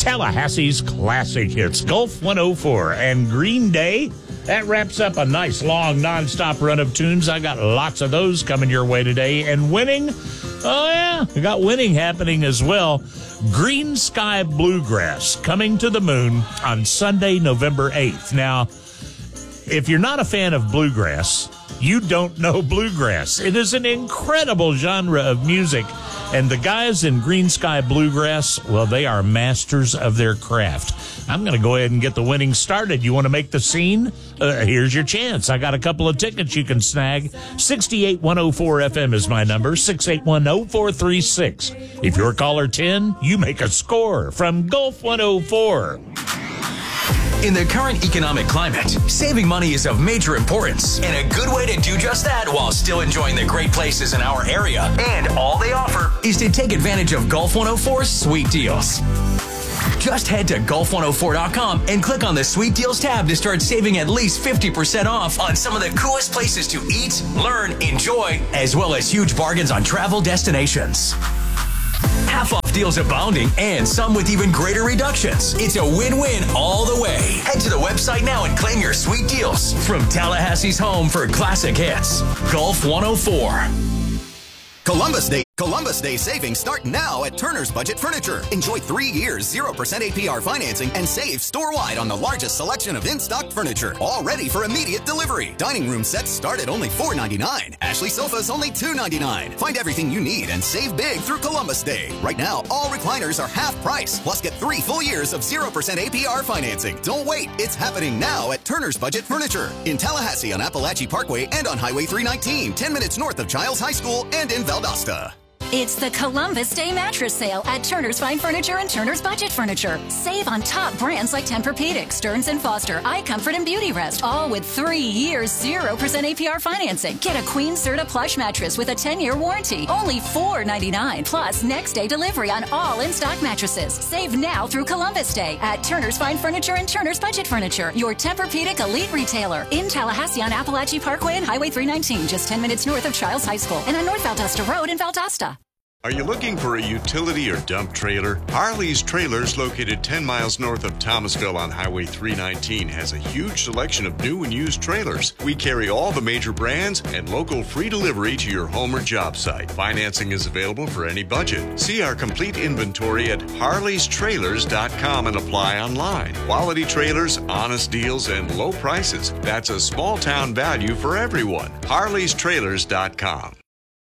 Tallahassee's classic hits, Gulf 104 and Green Day. That wraps up a nice, long, nonstop run of tunes. I got lots of those coming your way today. And winning, oh yeah, we got winning happening as well. Green Sky Bluegrass coming to the moon on Sunday, November 8th. Now, if you're not a fan of bluegrass, you don't know bluegrass. It is an incredible genre of music, and the guys in Green Sky Bluegrass, well, they are masters of their craft. I'm going to go ahead and get the winning started. You want to make the scene? Here's your chance. I got a couple of tickets you can snag. 68104 FM is my number, 6810436. If you're caller 10, you make a score from Gulf 104. In the current economic climate, saving money is of major importance, and a good way to do just that while still enjoying the great places in our area. And all they offer is to take advantage of Gulf 104's sweet deals. Just head to Gulf104.com and click on the Sweet Deals tab to start saving at least 50% off on some of the coolest places to eat, learn, enjoy, as well as huge bargains on travel destinations. Half-off deals abounding, and some with even greater reductions. It's a win-win all the way. Head to the website now and claim your sweet deals from Tallahassee's home for classic hits, Gulf 104. Columbus Day savings start now at Turner's Budget Furniture. Enjoy 3 years, 0% APR financing and save store-wide on the largest selection of in-stock furniture. All ready for immediate delivery. Dining room sets start at only $4.99. Ashley sofas only $2.99. Find everything you need and save big through Columbus Day. Right now, all recliners are half price. Plus, get 3 full years of 0% APR financing. Don't wait. It's happening now at Turner's Budget Furniture. In Tallahassee on Appalachie Parkway and on Highway 319, 10 minutes north of Childs High School and in Valdosta. It's the Columbus Day mattress sale at Turner's Fine Furniture and Turner's Budget Furniture. Save on top brands like Tempur-Pedic, Stearns & Foster, iComfort, and Beauty Rest, all with 3 years, 0% APR financing. Get a Queen Serta plush mattress with a 10-year warranty, only $4.99, plus next-day delivery on all in-stock mattresses. Save now through Columbus Day at Turner's Fine Furniture and Turner's Budget Furniture, your Tempur-Pedic elite retailer. In Tallahassee on Appalachie Parkway and Highway 319, just 10 minutes north of Childs High School, and on North Valdosta Road in Valdosta. Are you looking for a utility or dump trailer? Harley's Trailers, located 10 miles north of Thomasville on Highway 319, has a huge selection of new and used trailers. We carry all the major brands and local free delivery to your home or job site. Financing is available for any budget. See our complete inventory at harleystrailers.com and apply online. Quality trailers, honest deals, and low prices. That's a small town value for everyone. harleystrailers.com.